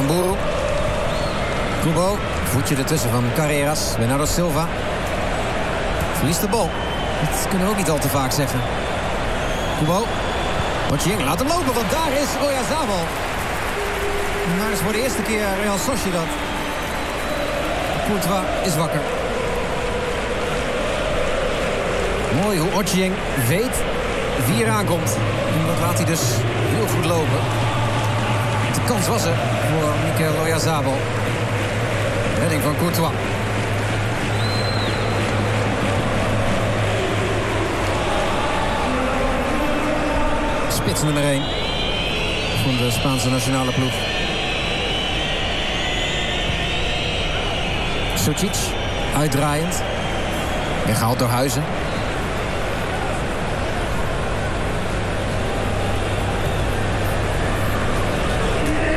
Aramburu. Kubo. Voetje ertussen van Carreras. Bernardo Silva. Verliest de bal. Dat kunnen we ook niet al te vaak zeggen. Kubo. Ochieng, laat hem lopen, want daar is Oyarzabal. Maar is voor de eerste keer Real Sociedad. Courtois is wakker. Mooi hoe Ochieng weet wie er aankomt. En dat laat hij dus heel goed lopen. De kans was er voor Mikel Oyarzabal. Redding van Courtois. Spits nummer 1 van de Spaanse nationale ploeg. Sucic, uitdraaiend. Weggehaald door Huizen.